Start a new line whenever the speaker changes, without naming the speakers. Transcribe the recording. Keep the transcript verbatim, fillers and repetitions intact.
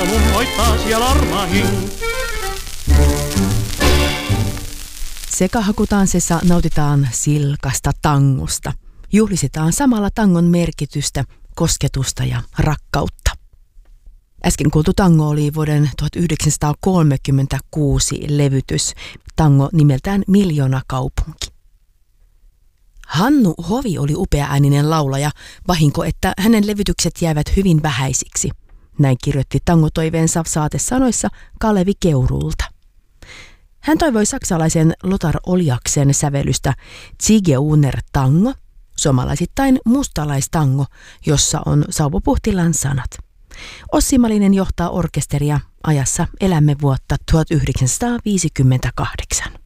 aamun voittaa siellä armahin.
Sekahakutanssissa nautitaan silkasta tangosta. Juhlistetaan samalla tangon merkitystä, kosketusta ja rakkautta. Äsken kuultu tango oli vuoden tuhatyhdeksänsataakolmekymmentäkuusi levytys, tango nimeltään Miljoonakaupunki. Hannu Hovi oli upeaääninen laulaja, vahinko, että hänen levytykset jäävät hyvin vähäisiksi. Näin kirjoitti tangotoiveensa saatesanoissa Kalevi Keurulta. Hän toivoi saksalaisen Lothar Oljaksen sävellystä Zigeuner tango, suomalaisittain mustalaistango, jossa on Sauvo Puhtilan sanat. Ossi Malinen johtaa orkesteria ajassa Elämme vuotta tuhatyhdeksänsataaviisikymmentäkahdeksan.